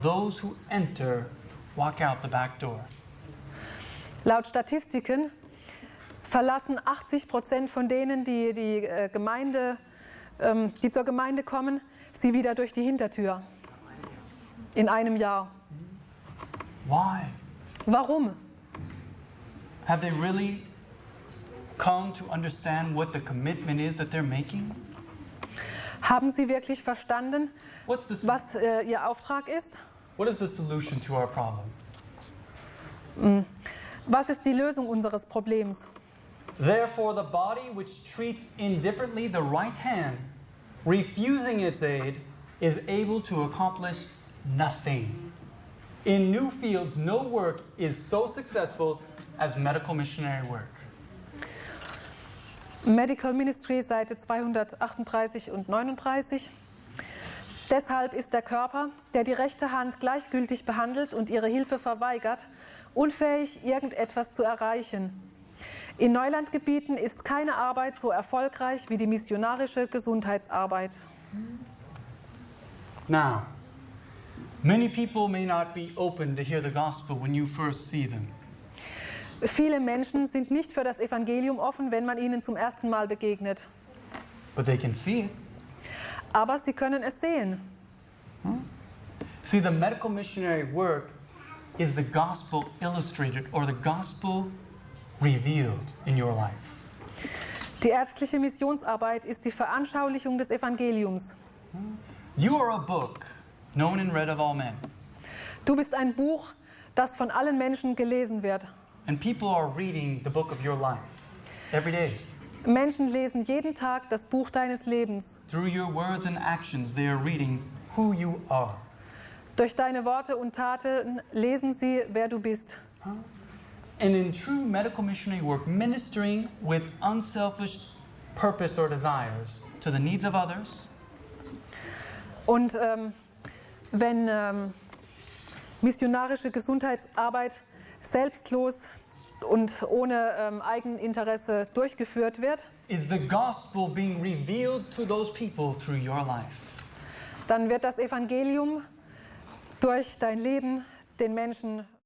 Those who enter walk out the back door. Laut Statistiken verlassen 80% von denen, die zur Gemeinde kommen, sie wieder durch die Hintertür. In einem Jahr. Why? Warum? Have they really come to understand what the commitment is that they're making? Haben sie wirklich verstanden, What's the, was ihr Auftrag ist? what is the solution to our problem? Was ist die Lösung unseres Problems? Therefore, the body which treats indifferently the right hand, refusing its aid, is able to accomplish nothing. In new fields, no work is so successful as medical missionary work. Medical Ministry, Seite 238 und 39. Deshalb ist der Körper, der die rechte Hand gleichgültig behandelt und ihre Hilfe verweigert, unfähig, irgendetwas zu erreichen. In Neulandgebieten ist keine Arbeit so erfolgreich wie die missionarische Gesundheitsarbeit. Now, many people may not be open to hear the gospel when you first see them. Viele Menschen sind nicht für das Evangelium offen, wenn man ihnen zum ersten Mal begegnet. But they can see it. Aber sie können es sehen. See, the medical missionary work is the gospel illustrated or the gospel revealed in your life. Die ärztliche Missionsarbeit ist die Veranschaulichung des Evangeliums. You are a book known and read of all men. Du bist ein Buch, das von allen Menschen gelesen wird. And people are reading the book of your life every day. Menschen lesen jeden Tag das Buch deines Lebens. Through your words and actions, they are reading who you are. Durch deine Worte und Taten lesen sie, wer du bist. And in true medical missionary work, ministering with unselfish purpose or desires to the needs of others. Und wenn missionarische Gesundheitsarbeit selbstlos und ohne Eigeninteresse durchgeführt wird, Is the gospel being revealed to those people through your life? dann wird das Evangelium durch dein Leben den Menschen